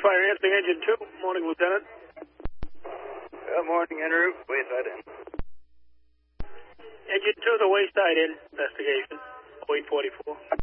Fire answering engine 2. Morning, Lieutenant. Good morning, Andrew. Wayside Inn. Engine 2, the Wayside Inn investigation. 0844.